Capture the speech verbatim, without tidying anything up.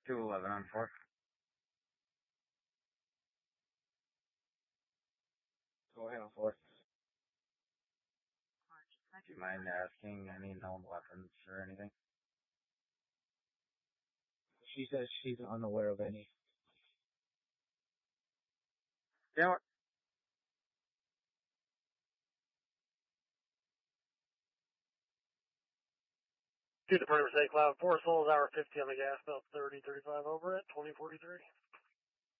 two eleven on four. Go ahead on four. Do you mind asking any known weapons or anything? She says she's unaware of any. Yeah. Two departments, eight cloud, four souls, hour fifty on the gas belt, thirty, thirty-five over at twenty forty-three.